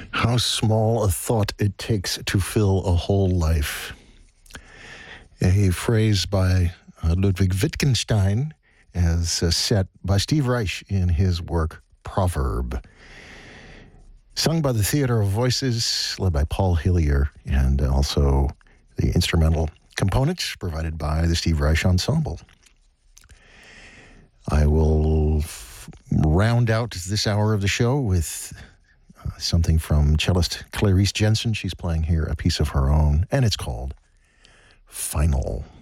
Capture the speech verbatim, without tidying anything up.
How small a thought it takes to fill a whole life. A phrase by uh, Ludwig Wittgenstein as uh, set by Steve Reich in his work Proverb. Sung by the Theater of Voices, led by Paul Hillier, and also the instrumental components provided by the Steve Reich Ensemble. I will f- round out this hour of the show with uh, something from cellist Clarice Jensen. She's playing here a piece of her own, and it's called Final.